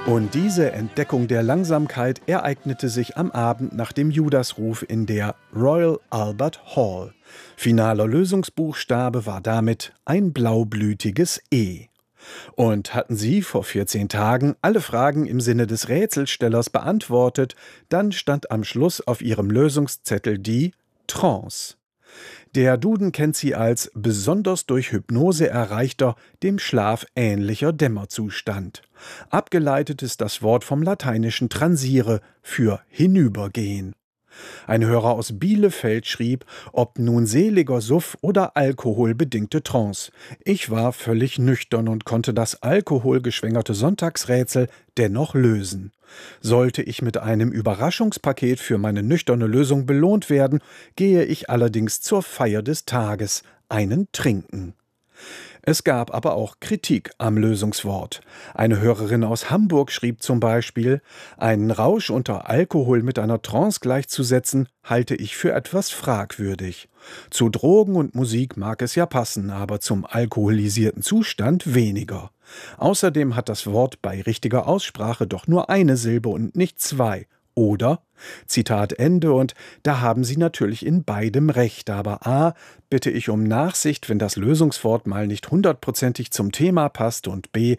Und diese Entdeckung der Langsamkeit ereignete sich am Abend nach dem Judasruf in der Royal Albert Hall. Finaler Lösungsbuchstabe war damit ein blaublütiges E. Und hatten Sie vor 14 Tagen alle Fragen im Sinne des Rätselstellers beantwortet, dann stand am Schluss auf Ihrem Lösungszettel die Trance. Der Duden kennt sie als besonders durch Hypnose erreichter, dem Schlaf ähnlicher Dämmerzustand. Abgeleitet ist das Wort vom lateinischen transire für hinübergehen. Ein Hörer aus Bielefeld schrieb, ob nun seliger Suff oder alkoholbedingte Trance. Ich war völlig nüchtern und konnte das alkoholgeschwängerte Sonntagsrätsel dennoch lösen. Sollte ich mit einem Überraschungspaket für meine nüchterne Lösung belohnt werden, gehe ich allerdings zur Feier des Tages, einen trinken. Es gab aber auch Kritik am Lösungswort. Eine Hörerin aus Hamburg schrieb zum Beispiel, einen Rausch unter Alkohol mit einer Trance gleichzusetzen, halte ich für etwas fragwürdig. Zu Drogen und Musik mag es ja passen, aber zum alkoholisierten Zustand weniger. Außerdem hat das Wort bei richtiger Aussprache doch nur eine Silbe und nicht zwei. Oder, Zitat Ende, und da haben Sie natürlich in beidem recht, aber a, bitte ich um Nachsicht, wenn das Lösungswort mal nicht 100%ig zum Thema passt, und b,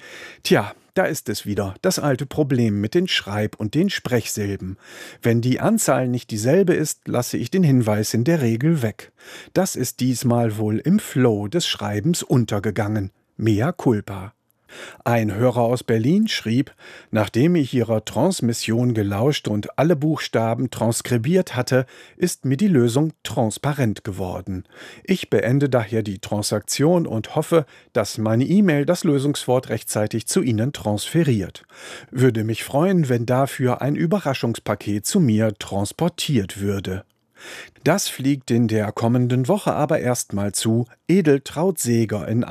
da ist es wieder, das alte Problem mit den Schreib- und den Sprechsilben. Wenn die Anzahl nicht dieselbe ist, lasse ich den Hinweis in der Regel weg. Das ist diesmal wohl im Flow des Schreibens untergegangen. Mea culpa. Ein Hörer aus Berlin schrieb, nachdem ich Ihrer Transmission gelauscht und alle Buchstaben transkribiert hatte, ist mir die Lösung transparent geworden. Ich beende daher die Transaktion und hoffe, dass meine E-Mail das Lösungswort rechtzeitig zu Ihnen transferiert. Würde mich freuen, wenn dafür ein Überraschungspaket zu mir transportiert würde. Das fliegt in der kommenden Woche aber erstmal zu Edeltraut Seeger in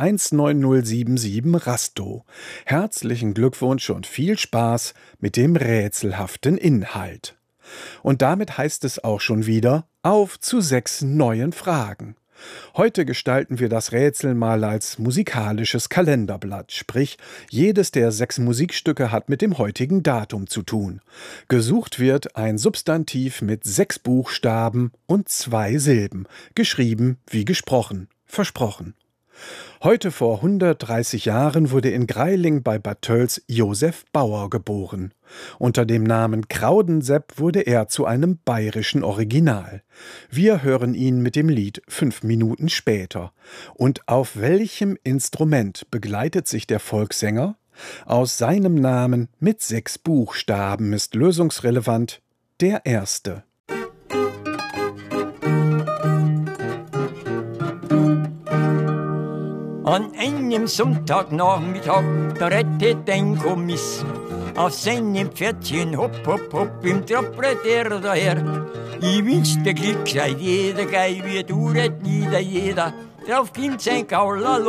19077 Rastow. Herzlichen Glückwunsch und viel Spaß mit dem rätselhaften Inhalt. Und damit heißt es auch schon wieder auf zu 6 neuen Fragen. Heute gestalten wir das Rätsel mal als musikalisches Kalenderblatt, sprich, jedes der 6 Musikstücke hat mit dem heutigen Datum zu tun. Gesucht wird ein Substantiv mit 6 Buchstaben und 2 Silben, geschrieben wie gesprochen, versprochen. Heute vor 130 Jahren wurde in Greiling bei Bad Tölz Josef Bauer geboren. Unter dem Namen Kraudensepp wurde er zu einem bayerischen Original. Wir hören ihn mit dem Lied 5 Minuten später. Und auf welchem Instrument begleitet sich der Volkssänger? Aus seinem Namen mit 6 Buchstaben ist lösungsrelevant der erste. An einem Sonntagnachmittag, da rettet ein Kommiss auf seinem Pferdchen, hopp, hopp, hopp, im Trappelt er daher. Ich wünschte Glück sei jeder, gleich wie du, rett nieder jeder, drauf kommt sein Gaul,